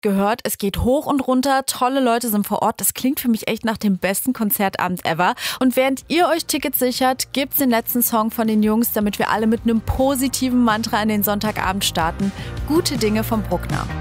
gehört, es geht hoch und runter, tolle Leute sind vor Ort. Das klingt für mich echt nach dem besten Konzertabend ever. Und während ihr euch Tickets sichert, gibt's den letzten Song von den Jungs, damit wir alle mit einem positiven Mantra in den Sonntagabend starten. Gute Dinge vom Bruckner.